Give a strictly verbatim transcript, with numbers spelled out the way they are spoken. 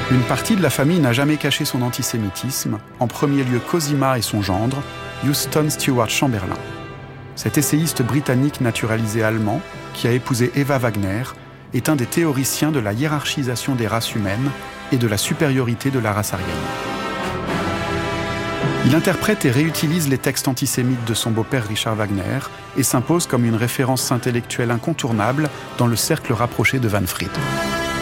Une partie de la famille n'a jamais caché son antisémitisme, en premier lieu Cosima et son gendre, Houston Stewart Chamberlain. Cet essayiste britannique naturalisé allemand, qui a épousé Eva Wagner, est un des théoriciens de la hiérarchisation des races humaines et de la supériorité de la race aryenne. Il interprète et réutilise les textes antisémites de son beau-père Richard Wagner et s'impose comme une référence intellectuelle incontournable dans le cercle rapproché de Manfred.